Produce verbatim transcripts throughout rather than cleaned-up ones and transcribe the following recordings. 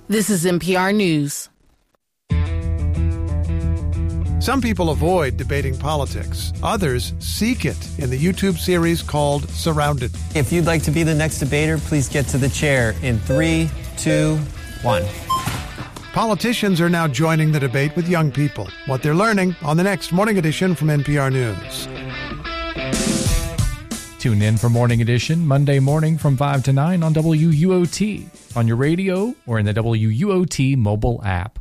This is N P R News. Some people avoid debating politics. Others seek it in the YouTube series called Surrounded. If you'd like to be the next debater, please get to the chair in three, two, one. Politicians are now joining the debate with young people. What they're learning on the next Morning Edition from N P R News. Tune in for Morning Edition Monday morning from five to nine on W U O T, on your radio or in the W U O T mobile app.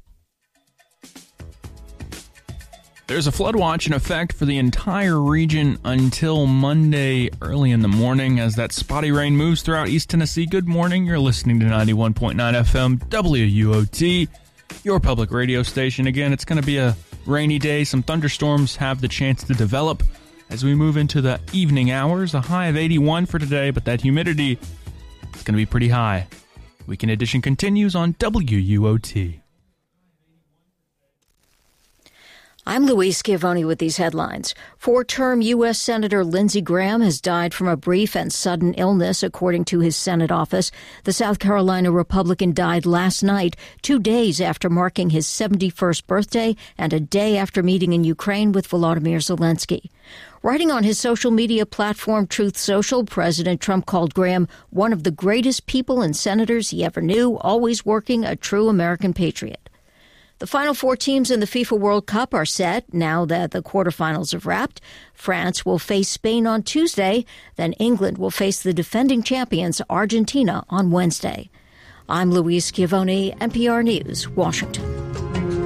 There's a flood watch in effect for the entire region until Monday early in the morning as that spotty rain moves throughout East Tennessee. Good morning. You're listening to ninety-one point nine F M W U O T, your public radio station. Again, it's going to be a rainy day. Some thunderstorms have the chance to develop as we move into the evening hours. A high of eighty-one for today, but that humidity is going to be pretty high. Weekend Edition continues on W U O T. I'm Louise Schiavone with these headlines. Four-term U S. Senator Lindsey Graham has died from a brief and sudden illness, according to his Senate office. The South Carolina Republican died last night, two days after marking his seventy-first birthday and a day after meeting in Ukraine with Volodymyr Zelensky. Writing on his social media platform, Truth Social, President Trump called Graham one of the greatest people and senators he ever knew, always working, a true American patriot. The final four teams in the FIFA World Cup are set now that the quarterfinals have wrapped. France will face Spain on Tuesday, then England will face the defending champions Argentina on Wednesday. I'm Louise Schiavone, N P R News, Washington.